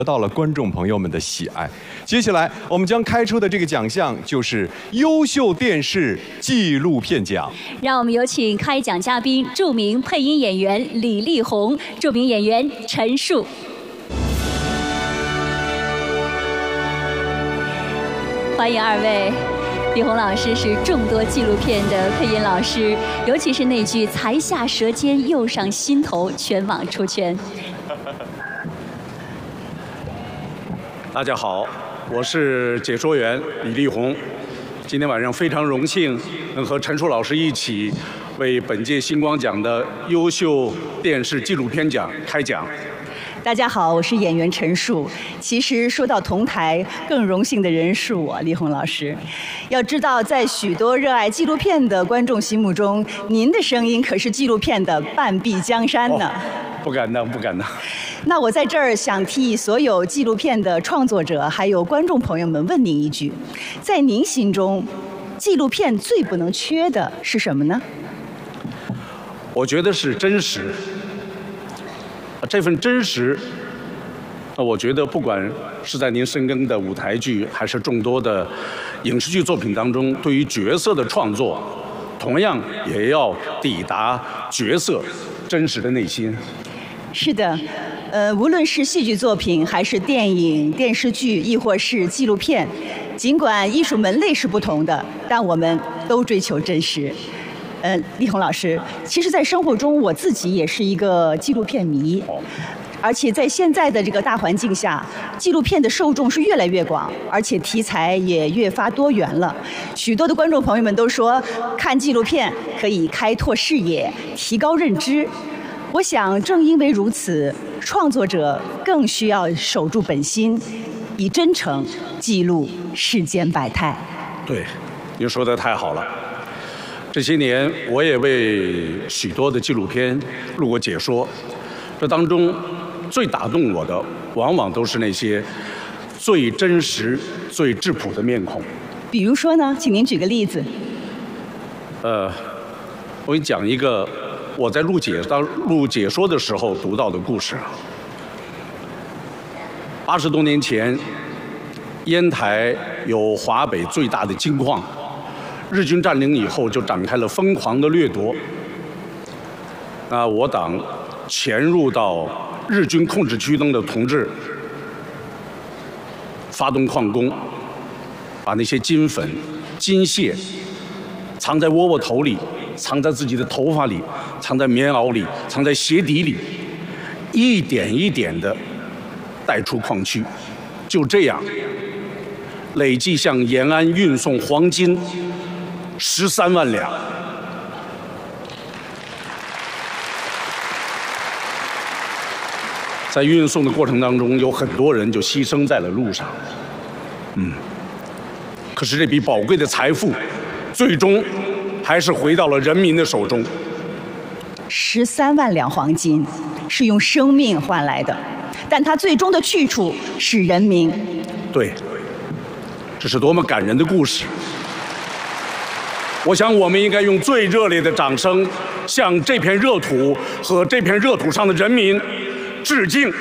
得到了观众朋友们的喜爱。接下来我们将开出的这个奖项就是优秀电视纪录片奖。 让我们有请开奖嘉宾著名配音演员李丽红、著名演员陈数。欢迎二位。李红老师是众多纪录片的配音老师，尤其是那句"才下舌尖，又上心头"，全网出圈。 大家好，我是解说员李丽红。今天晚上非常荣幸能和陈数老师一起为本届星光奖的优秀电视纪录片奖开奖。 大家好，我是演员陈数。其实说到同台，更荣幸的人是我，丽红老师。要知道，在许多热爱纪录片的观众心目中，您的声音可是纪录片的半壁江山呢。 不敢当，不敢当。 那我在这儿想替所有纪录片的创作者还有观众朋友们问您一句：在您心中，纪录片最不能缺的是什么呢？ 我觉得是真实。这份真实，我觉得不管是在您深耕的舞台剧，还是众多的影视剧作品当中，对于角色的创作，同样也要抵达角色真实的内心。 是的，无论是戏剧作品，还是电影、电视剧，亦或是纪录片，尽管艺术门类是不同的，但我们都追求真实。丽红老师，其实在生活中我自己也是一个纪录片迷，而且在现在的这个大环境下，纪录片的受众是越来越广，而且题材也越发多元了。许多的观众朋友们都说，看纪录片可以开拓视野，提高认知。我想，正因为如此，创作者更需要守住本心，以真诚记录世间百态。 对，您说的太好了。这些年，我也为许多的纪录片录过解说，这当中最打动我的，往往都是那些最真实、最质朴的面孔。 比如说呢，请您举个例子。 我给你讲一个我在录解说的时候读到的故事。80多年前，烟台有华北最大的金矿。日军占领以后，就展开了疯狂的掠夺。我党潜入到日军控制区中的同志，发动矿工，把那些金粉、金屑藏在窝窝头里，藏在自己的头发里，藏在棉袄里，藏在鞋底里，一点一点地带出矿区。就这样，累计向延安运送黄金13万两。在运送的过程当中，有很多人就牺牲在了路上。可是这笔宝贵的财富，最终还是回到了人民的手中。 13万两黄金是用生命换来的，但它最终的去处是人民。 对，这是多么感人的故事！我想，我们应该用最热烈的掌声，向这片热土和这片热土上的人民致敬。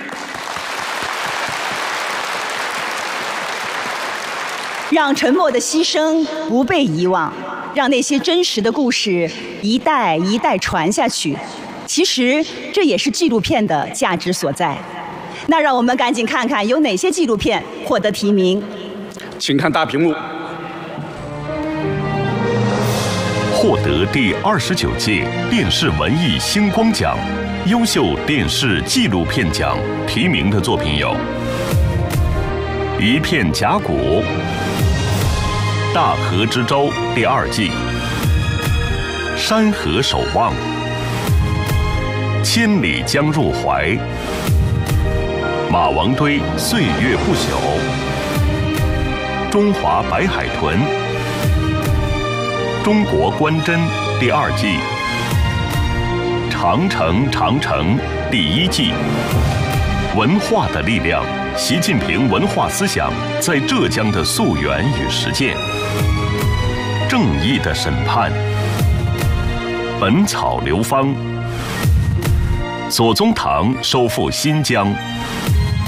让沉默的牺牲不被遗忘，让那些真实的故事一代一代传下去。其实，这也是纪录片的价值所在。那让我们赶紧看看有哪些纪录片获得提名。 请看大屏幕。 获得第29届电视文艺星光奖优秀电视纪录片奖提名的作品有《一片甲骨》、《大河之舟》第2季、《山河守望》、《千里江入怀》、《马王堆岁月不朽》、《中华白海豚》、中国关真第2季、长城长城第1季。文化的力量，习近平文化思想在浙江的溯源与实践。正义的审判。本草流芳。左宗棠收复新疆。